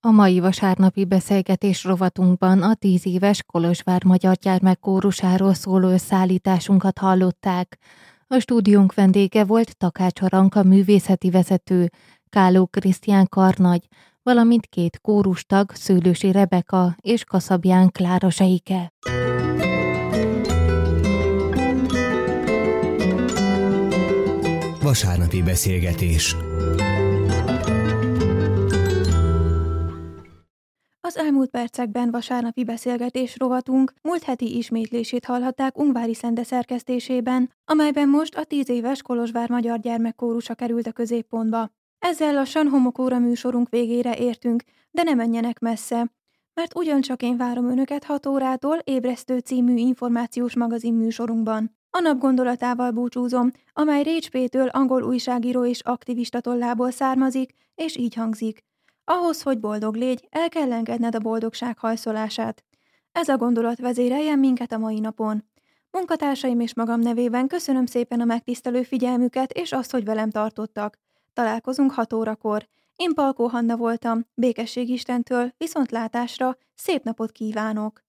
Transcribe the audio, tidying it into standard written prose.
A mai vasárnapi beszélgetés rovatunkban a 10 éves Kolozsvár Magyar Gyermekkórusáról szóló összeállításunkat hallották. A stúdiónk vendége volt Takács Aranka művészeti vezető, Káló Krisztián karnagy, valamint 2 kórustag, Szőlősi Rebeka és Kaszabján Klára Zseike. Vasárnapi beszélgetés. Az elmúlt percekben vasárnapi beszélgetés rovatunk múlt heti ismétlését hallhatták Ungvári Szende szerkesztésében, amelyben most a 10 éves Kolozsvár Magyar Gyermekkórusa került a középpontba. Ezzel lassan Homokóra műsorunk végére értünk, de ne menjenek messze, mert ugyancsak én várom önöket 6 órától Ébresztő című információs magazin műsorunkban. A nap gondolatával búcsúzom, amely Récs P-től angol újságíró és aktivista tollából származik, és így hangzik. Ahhoz, hogy boldog légy, el kell engedned a boldogság hajszolását. Ez a gondolat vezéreljen minket a mai napon. Munkatársaim és magam nevében köszönöm szépen a megtisztelő figyelmüket és azt, hogy velem tartottak. Találkozunk 6 órakor. Én Palkó Hanna voltam, békesség Istentől, viszontlátásra, szép napot kívánok!